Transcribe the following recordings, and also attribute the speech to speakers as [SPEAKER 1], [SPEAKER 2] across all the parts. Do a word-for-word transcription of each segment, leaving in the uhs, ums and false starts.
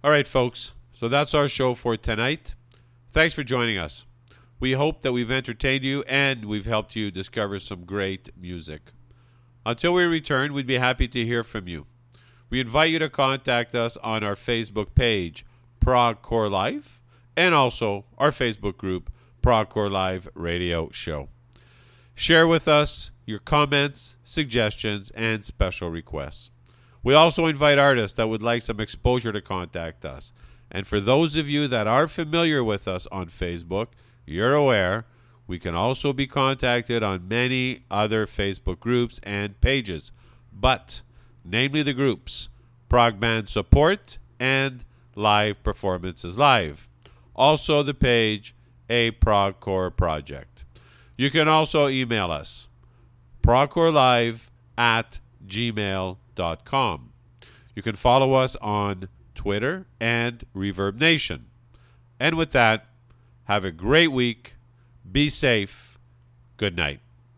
[SPEAKER 1] All right, folks. So that's our show for tonight. Thanks for joining us. We hope that we've entertained you and we've helped you discover some great music. Until we return, we'd be happy to hear from you. We invite you to contact us on our Facebook page, ProgCore Live, and also our Facebook group, ProgCore Live Radio Show. Share with us your comments, suggestions, and special requests. We also invite artists that would like some exposure to contact us. And for those of you that are familiar with us on Facebook, you're aware we can also be contacted on many other Facebook groups and pages, but namely the groups Prog Band Support and Live Performances Live. Also the page A ProgCore Project. You can also email us, progcorelive at gmail dot com. You can follow us on Twitter and Reverb Nation. And with that, have a great week. Be safe. Good night.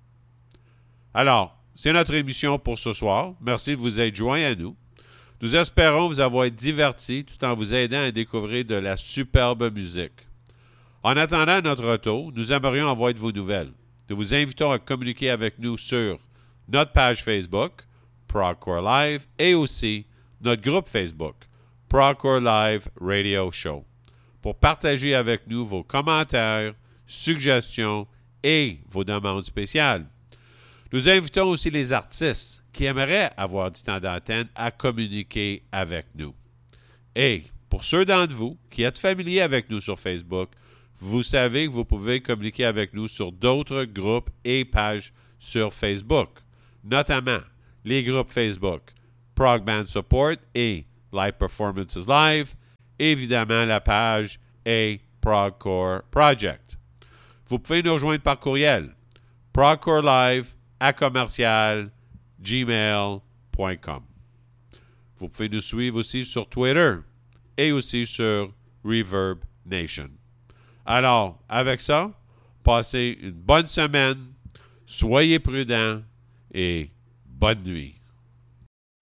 [SPEAKER 1] Alors, c'est notre émission pour ce soir. Merci de vous être joints à nous. Nous espérons vous avoir divertis tout en vous aidant à découvrir de la superbe musique. En attendant notre retour, nous aimerions avoir de vos nouvelles. Nous vous invitons à communiquer avec nous sur notre page Facebook, ProgCore Live, et aussi notre groupe Facebook, ProgCore Live Radio Show, pour partager avec nous vos commentaires, suggestions et vos demandes spéciales. Nous invitons aussi les artistes qui aimeraient avoir du temps d'antenne à communiquer avec nous. Et pour ceux d'entre vous qui êtes familiers avec nous sur Facebook, vous savez que vous pouvez communiquer avec nous sur d'autres groupes et pages sur Facebook, notamment les groupes Facebook Prog Band Support et Live Performances Live, et évidemment la page A ProgCore Project. Vous pouvez nous rejoindre par courriel progcorelive à commercial gmail point com. Vous pouvez nous suivre aussi sur Twitter et aussi sur Reverb Nation. Alors, avec ça, passez une bonne semaine, soyez prudents et bonne nuit.